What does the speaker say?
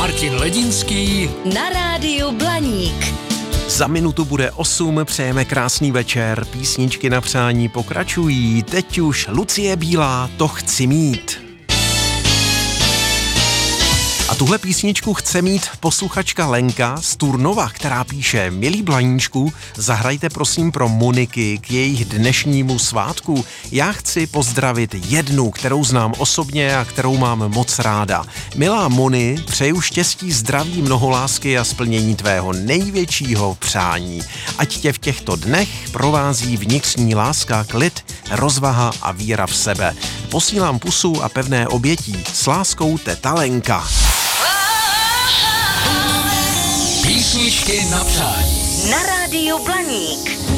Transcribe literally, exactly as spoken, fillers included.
Martin Ledinský na rádiu Blaník. Za minutu bude osm, přejeme krásný večer, písničky na přání pokračují, teď už Lucie Bílá, To chci mít. A tuhle písničku chce mít posluchačka Lenka z Turnova, která píše: Milí Blaníčku, zahrajte prosím pro Moniky k jejich dnešnímu svátku. Já chci pozdravit jednu, kterou znám osobně a kterou mám moc ráda. Milá Moni, přeju štěstí, zdraví, mnoho lásky a splnění tvého největšího přání. Ať tě v těchto dnech provází vnitřní láska, klid, rozvaha a víra v sebe. Posílám pusu a pevné obětí. S láskou, teta Lenka. Písničky na přání Na rádiu Blaník.